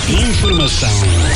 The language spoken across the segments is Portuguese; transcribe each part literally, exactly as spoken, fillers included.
Informação.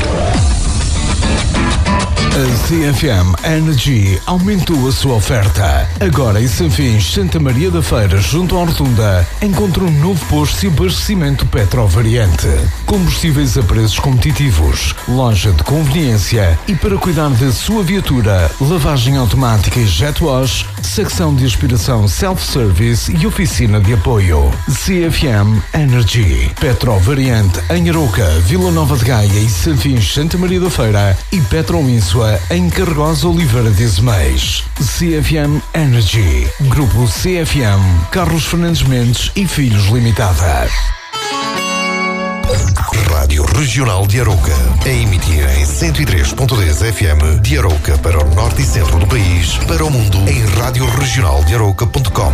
A C F M Energy aumentou a sua oferta. Agora em Sanfins, Santa Maria da Feira, junto à Rotunda, encontra um novo posto de abastecimento Petrovariante. Combustíveis a preços competitivos, loja de conveniência e para cuidar da sua viatura, lavagem automática e jet wash, secção de aspiração self-service e oficina de apoio. C F M Energy. Petrovariante em Arouca, Vila Nova de Gaia e Sanfins, Santa Maria da Feira e Petroínsua em Carregosa, Oliveira de Azeméis. C F M Energy. Grupo C F M. Carlos Fernandes Mendes e Filhos Limitada. Rádio Regional de Arouca. A emitir em cento e três ponto dez F M de Arouca para o norte e centro do país, para o mundo em rádio regional de arouca ponto com.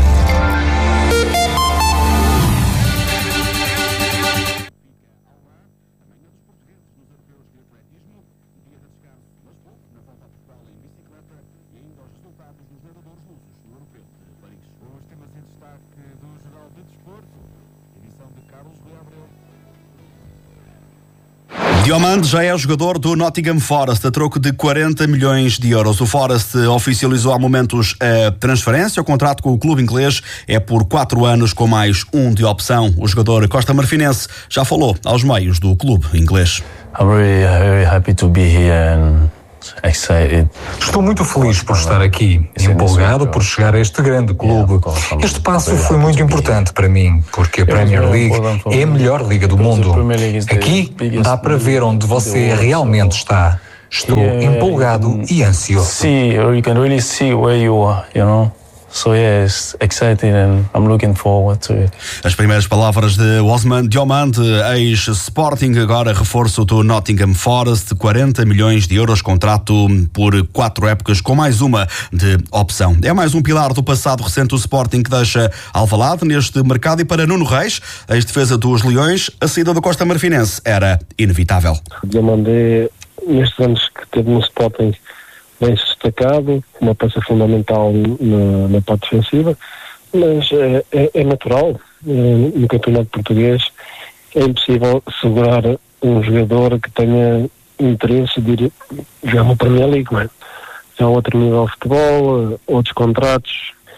Diomande já é jogador do Nottingham Forest a troco de quarenta milhões de euros. O Forest oficializou há momentos a transferência. O contrato com o clube inglês é por quatro anos com mais um de opção. O jogador costa-marfinense já falou aos meios do clube inglês. I'm really, very happy to be here and excited. Estou muito feliz por estar aqui, empolgado por chegar a este grande clube. Este passo foi muito importante para mim, porque a Premier League é a melhor liga do mundo. Aqui dá para ver onde você realmente está. Estou empolgado e ansioso. See, you can really see where you are, you know. So yeah, it's exciting and I'm looking forward to it. As primeiras palavras de Osman Diomande, ex-Sporting, agora reforço do Nottingham Forest, quarenta milhões de euros, contrato por quatro épocas com mais uma de opção. É mais um pilar do passado recente do Sporting que deixa Alvalade neste mercado. E para Nuno Reis, ex-defesa dos Leões, a saída do Costa Marfinense era inevitável. Diomande, nestes anos que teve no Sporting, bem-se destacado, uma peça fundamental na, na parte defensiva, mas é, é, é natural, é, no campeonato português é impossível segurar um jogador que tenha interesse de ir jogar uma Premier League, não é? Já há outro nível de futebol, outros contratos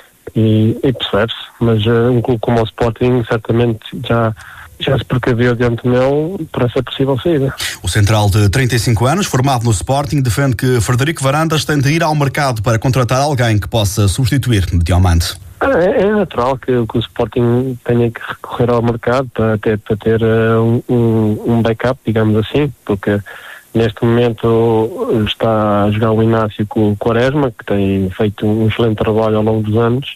e, e percebe-se, mas uh, um clube como o Sporting certamente já já se precaveu de antemão para essa possível saída. O central de trinta e cinco anos, formado no Sporting, defende que Frederico Varandas tem de ir ao mercado para contratar alguém que possa substituir Diomande. É, é natural que, que o Sporting tenha que recorrer ao mercado para ter, para ter uh, um, um backup, digamos assim, porque neste momento está a jogar o Inácio com o Quaresma, que tem feito um excelente trabalho ao longo dos anos,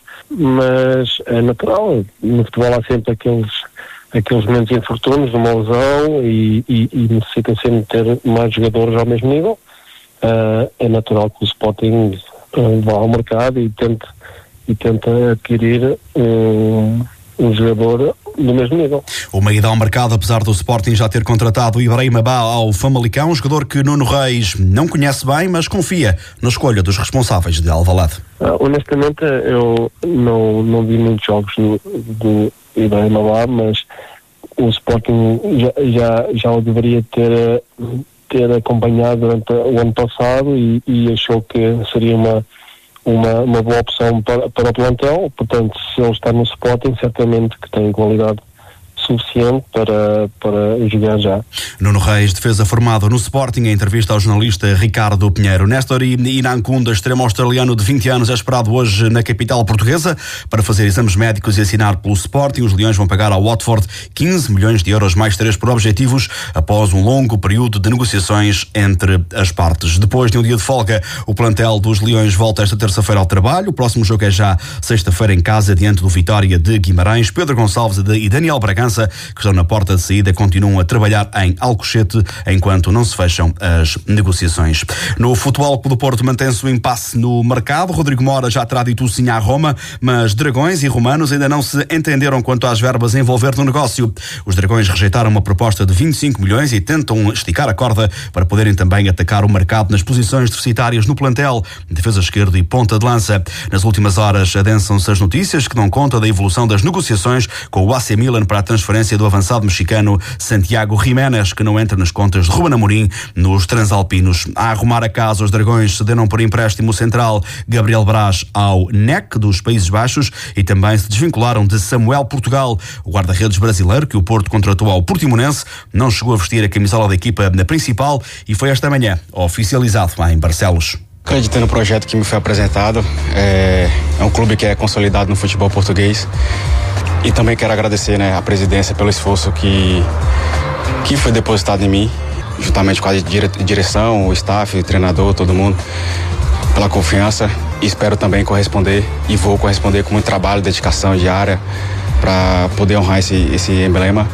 mas é natural, no futebol há sempre aqueles aqueles momentos infortúnios de uma lesão e, e, e necessitam sempre ter mais jogadores ao mesmo nível. Uh, é natural que o Sporting uh, vá ao mercado e tente, e tente adquirir um, um jogador do mesmo nível. Uma ida ao mercado, apesar do Sporting já ter contratado Ibrahima Ba ao Famalicão, um jogador que Nuno Reis não conhece bem, mas confia na escolha dos responsáveis de Alvalade. Uh, honestamente, eu não, não vi muitos jogos do, do Ibrahima Ba, mas o Sporting já, já, já o deveria ter, ter acompanhado durante o ano passado e, e achou que seria uma, uma, uma boa opção para, para o plantel. Portanto, se ele está no Sporting, certamente que tem qualidade suficiente para, para jogar já. Nuno Reis, defesa formado no Sporting, em entrevista ao jornalista Ricardo Pinheiro. Néstor Inancunda, extremo australiano de vinte anos, é esperado hoje na capital portuguesa para fazer exames médicos e assinar pelo Sporting. Os Leões vão pagar ao Watford quinze milhões de euros mais três por objetivos após um longo período de negociações entre as partes. Depois de um dia de folga, o plantel dos Leões volta esta terça-feira ao trabalho. O próximo jogo é já sexta-feira em casa, diante do Vitória de Guimarães. Pedro Gonçalves e Daniel Bragança, que estão na porta de saída, continuam a trabalhar em Alcochete enquanto não se fecham as negociações. No Futebol Clube do Porto mantém-se o impasse no mercado. Rodrigo Mora já terá dito sim à Roma, mas Dragões e Romanos ainda não se entenderam quanto às verbas a envolver no negócio. Os Dragões rejeitaram uma proposta de vinte e cinco milhões e tentam esticar a corda para poderem também atacar o mercado nas posições deficitárias no plantel, defesa esquerda e ponta de lança. Nas últimas horas adensam-se as notícias que dão conta da evolução das negociações com o A C Milan para a transferência transferência do avançado mexicano Santiago Jiménez, que não entra nas contas de Ruben Amorim nos transalpinos. A arrumar a casa, os Dragões cederam por empréstimo central Gabriel Braz ao N E C dos Países Baixos e também se desvincularam de Samuel Portugal, o guarda-redes brasileiro que o Porto contratou ao Portimonense, não chegou a vestir a camisola da equipa na principal e foi esta manhã oficializado lá em Barcelos. Acredito no projeto que me foi apresentado, é, é um clube que é consolidado no futebol português e também quero agradecer, né, a presidência pelo esforço que, que foi depositado em mim, juntamente com a dire, direção, o staff, o treinador, todo mundo, pela confiança, e espero também corresponder e vou corresponder com muito trabalho, dedicação diária para poder honrar esse, esse emblema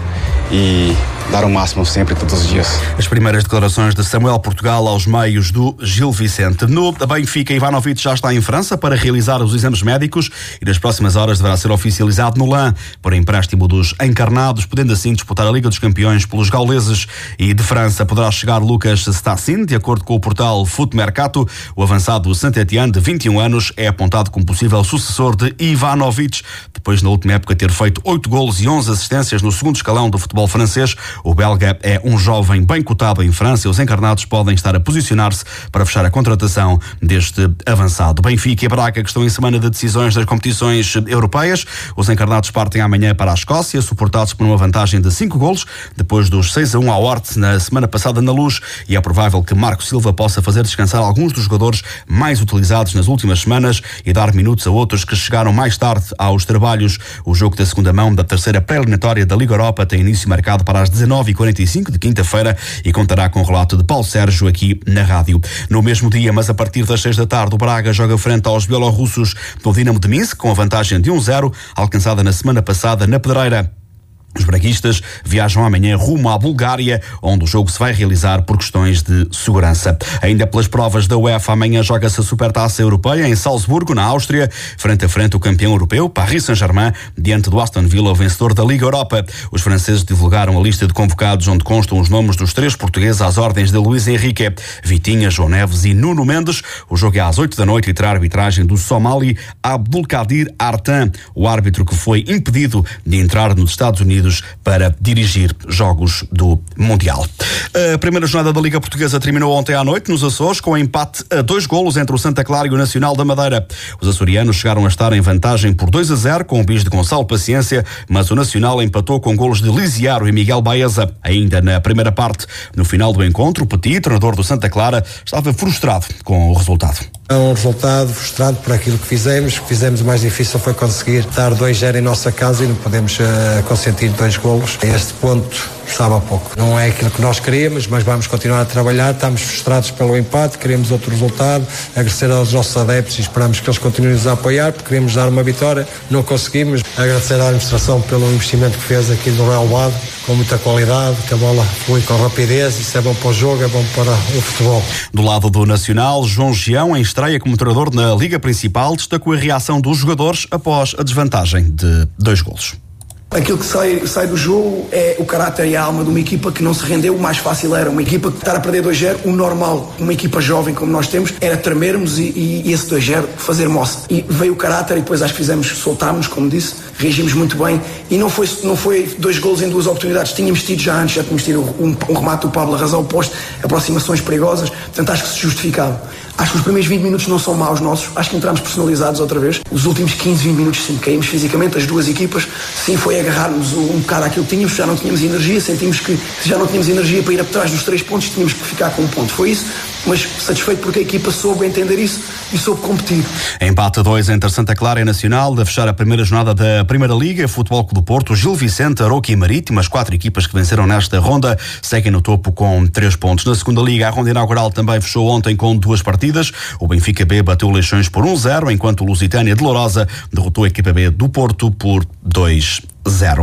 e dar o máximo sempre, todos os dias. As primeiras declarações de Samuel Portugal aos meios do Gil Vicente. No Benfica, Ivanovic já está em França para realizar os exames médicos e nas próximas horas deverá ser oficializado no Lens por empréstimo dos encarnados, podendo assim disputar a Liga dos Campeões pelos gauleses. E de França poderá chegar Lucas Stassin, de acordo com o portal Foot Mercato. O avançado Saint-Étienne, de vinte e um anos, é apontado como possível sucessor de Ivanovic, depois na última época ter feito oito golos e onze assistências no segundo escalão do futebol francês. O belga é um jovem bem cotado em França e os encarnados podem estar a posicionar-se para fechar a contratação deste avançado. Benfica e Braga, que estão em semana de decisões das competições europeias. Os encarnados partem amanhã para a Escócia, suportados por uma vantagem de cinco golos, depois dos seis a um ao Horte na semana passada na Luz, e é provável que Marco Silva possa fazer descansar alguns dos jogadores mais utilizados nas últimas semanas e dar minutos a outros que chegaram mais tarde aos trabalhos. O jogo da segunda mão da terceira pré-eliminatória da Liga Europa tem início marcado para as dezenove e quarenta e cinco de quinta-feira e contará com o relato de Paulo Sérgio aqui na rádio. No mesmo dia, mas a partir das seis da tarde, o Braga joga frente aos bielorrussos do Dinamo de Minsk, com a vantagem de um zero, alcançada na semana passada na Pedreira. Os braguistas viajam amanhã rumo à Bulgária, onde o jogo se vai realizar por questões de segurança. Ainda pelas provas da UEFA, amanhã joga-se a Supertaça Europeia em Salzburgo, na Áustria, frente a frente o campeão europeu, Paris Saint-Germain, diante do Aston Villa, o vencedor da Liga Europa. Os franceses divulgaram a lista de convocados, onde constam os nomes dos três portugueses às ordens de Luís Henrique, Vitinha, João Neves e Nuno Mendes. O jogo é às oito da noite e terá a arbitragem do somali Abdulkadir Artan, o árbitro que foi impedido de entrar nos Estados Unidos para dirigir jogos do Mundial. A primeira jornada da Liga Portuguesa terminou ontem à noite nos Açores, com empate a dois golos entre o Santa Clara e o Nacional da Madeira. Os açorianos chegaram a estar em vantagem por dois a zero com o bis de Gonçalo Paciência, mas o Nacional empatou com golos de Lisiaro e Miguel Baeza. Ainda na primeira parte, no final do encontro, o Petit, treinador do Santa Clara, estava frustrado com o resultado. É um resultado frustrado por aquilo que fizemos. O que fizemos o mais difícil foi conseguir dar dois a zero em nossa casa e não podemos uh, consentir dois golos. A este ponto estava a pouco. Não é aquilo que nós queríamos, mas vamos continuar a trabalhar. Estamos frustrados pelo empate, queremos outro resultado, agradecer aos nossos adeptos e esperamos que eles continuem-nos a apoiar, porque queremos dar uma vitória, não conseguimos. Agradecer à administração pelo investimento que fez aqui no relevado, com muita qualidade, que a bola flui com rapidez, isso é bom para o jogo, é bom para o futebol. Do lado do Nacional, João Gião, em estreia como treinador na Liga Principal, destacou a reação dos jogadores após a desvantagem de dois golos. Aquilo que sai, sai do jogo é o caráter e a alma de uma equipa que não se rendeu. O mais fácil era uma equipa que estar a perder dois a zero. O normal, uma equipa jovem como nós temos, era tremermos e, e, e esse dois a zero fazer moça. E veio o caráter e depois acho que fizemos, soltámos, como disse, reagimos muito bem. E não foi, não foi dois golos em duas oportunidades. Tínhamos tido já antes, já tínhamos tido um, um remate do Pablo a razão oposto, aproximações perigosas. Portanto, acho que se justificava. Acho que os primeiros vinte minutos não são maus nossos. Acho que entramos personalizados outra vez. Os últimos quinze, vinte minutos, sim, caímos fisicamente, as duas equipas. Sim, foi agarrar-nos um bocado àquilo que tínhamos. Já não tínhamos energia, sentimos que já não tínhamos energia para ir atrás dos três pontos, tínhamos que ficar com um ponto. Foi isso, mas satisfeito porque a equipa soube entender isso e soube competir. Empate a dois entre Santa Clara e Nacional, a fechar a primeira jornada da Primeira Liga. Futebol Clube do Porto, Gil Vicente, Arouca e Marítimo, as quatro equipas que venceram nesta ronda, seguem no topo com três pontos. Na segunda Liga, a ronda inaugural também fechou ontem com duas partidas. O Benfica B bateu o Leixões por um a zero, enquanto o Lusitânia de Lourosa derrotou a equipa B do Porto por dois a zero.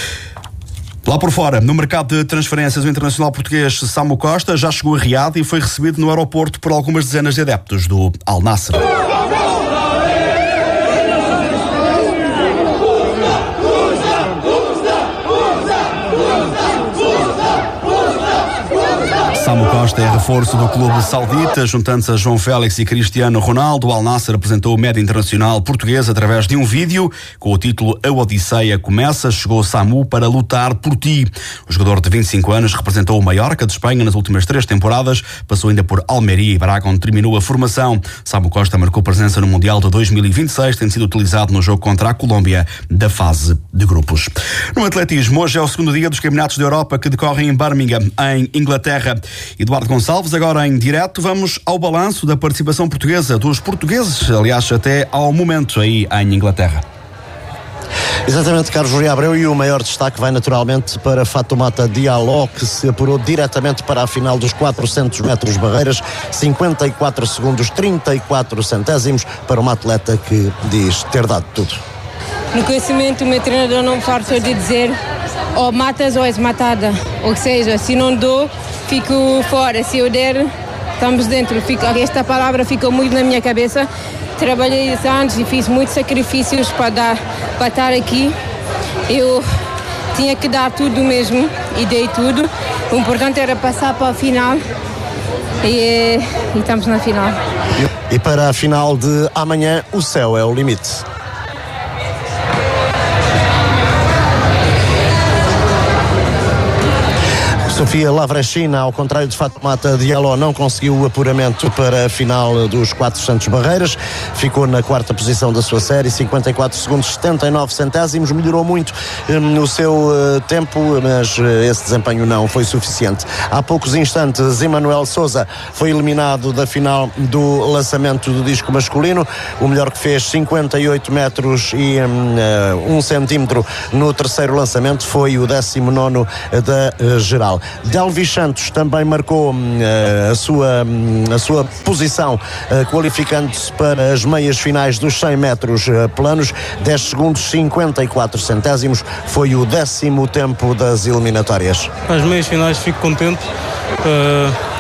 Lá por fora, no mercado de transferências, o internacional português Samu Costa já chegou a Riad e foi recebido no aeroporto por algumas dezenas de adeptos do Al Nassr. Samu Costa é reforço do clube saudita, juntando-se a João Félix e Cristiano Ronaldo. O Al Nassr apresentou o média internacional português através de um vídeo com o título A Odisseia Começa. Chegou Samu para lutar por ti. O jogador de vinte e cinco anos representou o Mallorca de Espanha nas últimas três temporadas, passou ainda por Almeria e Braga, onde terminou a formação. Samu Costa marcou presença no Mundial de dois mil e vinte e seis, tem sido utilizado no jogo contra a Colômbia da fase de grupos. No atletismo, hoje é o segundo dia dos Campeonatos da Europa que decorrem em Birmingham, em Inglaterra. Eduardo Gonçalves, agora em direto, vamos ao balanço da participação portuguesa, dos portugueses, aliás, até ao momento aí em Inglaterra. Exatamente, Carlos Rui Abreu, e o maior destaque vai naturalmente para Fatoumata Diallo, que se apurou diretamente para a final dos quatrocentos metros barreiras, cinquenta e quatro segundos, trinta e quatro centésimos, para uma atleta que diz ter dado tudo. No conhecimento, o meu treinador não me fartou de dizer ou matas ou és matada, ou seja, se não dou, fico fora, se eu der, estamos dentro. Fico, esta palavra ficou muito na minha cabeça. Trabalhei anos e fiz muitos sacrifícios para, dar, para estar aqui. Eu tinha que dar tudo mesmo e dei tudo. O importante era passar para a final e, e estamos na final. E para a final de amanhã, o céu é o limite. Sofia Lavrechina, ao contrário de Fatoumata Diallo, não conseguiu o apuramento para a final dos quatrocentos barreiras, ficou na quarta posição da sua série, cinquenta e quatro segundos, setenta e nove centésimos, melhorou muito no seu uh, tempo, mas uh, esse desempenho não foi suficiente. Há poucos instantes, Emanuel Sousa foi eliminado da final do lançamento do disco masculino, o melhor que fez cinquenta e oito metros e um, uh, um centímetro no terceiro lançamento foi o décimo nono da uh, geral. Delvis Santos também marcou uh, a, sua, a sua posição, uh, qualificando-se para as meias finais dos cem metros uh, planos, dez segundos, cinquenta e quatro centésimos, foi o décimo tempo das eliminatórias. As meias finais fico contente, uh,